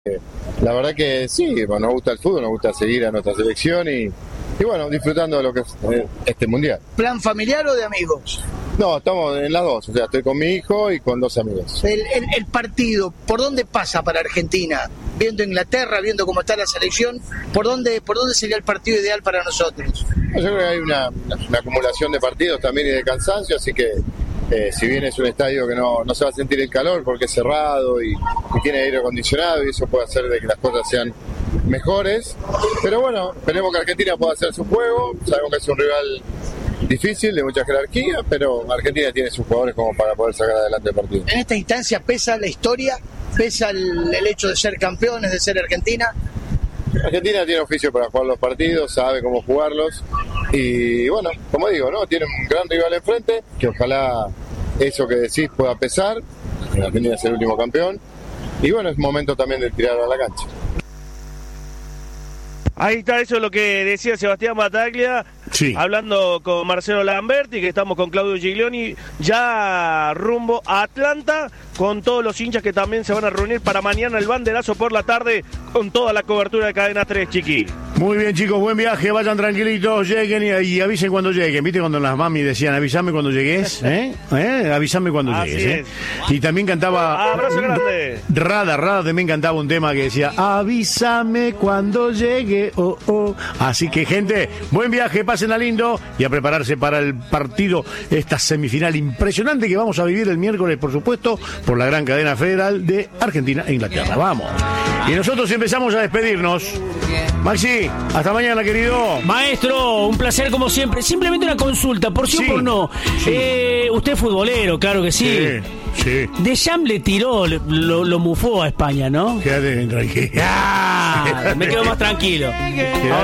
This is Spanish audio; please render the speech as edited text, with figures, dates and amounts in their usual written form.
La verdad que sí, bueno, nos gusta el fútbol, nos gusta seguir a nuestra selección y bueno, disfrutando de lo que es este mundial. ¿Plan familiar o de amigos? No, estamos en las dos, o sea, estoy con mi hijo y con 2 amigos. El partido, ¿por dónde pasa para Argentina? Viendo Inglaterra, viendo cómo está la selección, ¿por dónde sería el partido ideal para nosotros? Yo creo que hay una acumulación de partidos también y de cansancio, así que si bien es un estadio que no se va a sentir el calor porque es cerrado y tiene aire acondicionado y eso puede hacer de que las cosas sean mejores, pero bueno, esperemos que Argentina pueda hacer su juego. Sabemos que es un rival difícil, de mucha jerarquía, pero Argentina tiene sus jugadores como para poder sacar adelante el partido. En esta instancia pesa la historia, pesa el hecho de ser campeones, de ser Argentina. Argentina tiene oficio para jugar los partidos, sabe cómo jugarlos y bueno, como digo, ¿no? Tiene un gran rival enfrente, que ojalá eso que decís pueda pesar. Argentina es el último campeón y bueno, es momento también de tirar a la cancha. Ahí está, eso es lo que decía Sebastián Battaglia, sí, hablando con Marcelo Lamberti, que estamos con Claudio Giglioni, ya rumbo a Atlanta, con todos los hinchas que también se van a reunir para mañana el banderazo por la tarde, con toda la cobertura de Cadena 3, Chiqui. Muy bien, chicos, buen viaje, vayan tranquilitos, lleguen y avisen cuando lleguen. ¿Viste cuando las mami decían, avísame cuando llegues? Avísame cuando llegues. Y también cantaba... ¡Abrazo grande! Rada también cantaba un tema que decía, avísame cuando llegue, oh, oh. Así que, gente, buen viaje, pásenla lindo y a prepararse para el partido, esta semifinal impresionante que vamos a vivir el miércoles, por supuesto, por la gran cadena federal de Argentina e Inglaterra. Vamos. Y nosotros empezamos a despedirnos. Maxi, hasta mañana, querido. Maestro, un placer como siempre. Simplemente una consulta, por sí o por no. Sí. Usted es futbolero, claro que sí. Sí. Deschamps le tiró, lo mufó a España, ¿no? Quédate tranquilo. Me quedo más tranquilo.